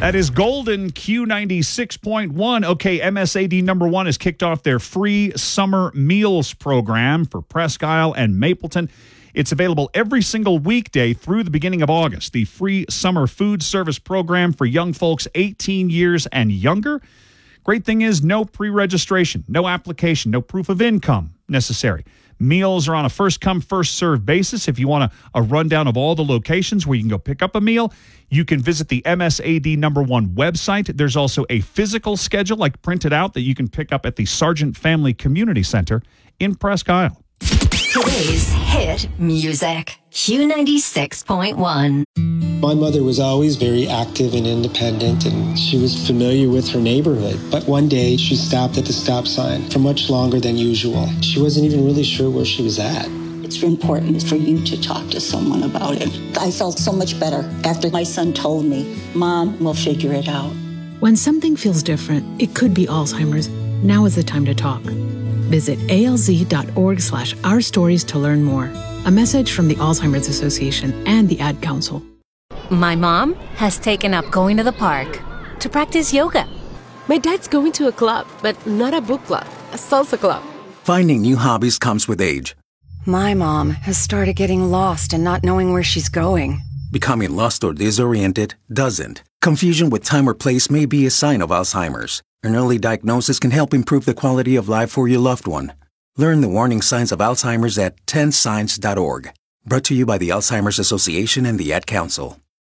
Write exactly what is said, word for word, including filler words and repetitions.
That is Golden Q ninety-six point one. Okay, M S A D number one has kicked off their free summer meals program for Presque Isle and Mapleton. It's available every single weekday through the beginning of August. The free summer food service program for young folks eighteen years and younger. Great thing is no pre-registration, no application, no proof of income necessary. Meals are on a first-come, first-served basis. If you want a, a rundown of all the locations where you can go pick up a meal, you can visit the M S A D number one website. There's also a physical schedule, like printed out, that you can pick up at the Sargent Family Community Center in Presque Isle. Today's hit music, Q ninety-six point one. My mother was always very active and independent, and she was familiar with her neighborhood. But one day, she stopped at the stop sign for much longer than usual. She wasn't even really sure where she was at. It's important for you to talk to someone about it. I felt so much better after my son told me, Mom, we'll figure it out. When something feels different, it could be Alzheimer's. Now is the time to talk. Visit alz.org slash our stories to learn more. A message from the Alzheimer's Association and the Ad Council. My mom has taken up going to the park to practice yoga. My dad's going to a club, but not a book club, a salsa club. Finding new hobbies comes with age. My mom has started getting lost and not knowing where she's going. Becoming lost or disoriented doesn't. Confusion with time or place may be a sign of Alzheimer's. An early diagnosis can help improve the quality of life for your loved one. Learn the warning signs of Alzheimer's at ten signs dot org. Brought to you by the Alzheimer's Association and the Ad Council.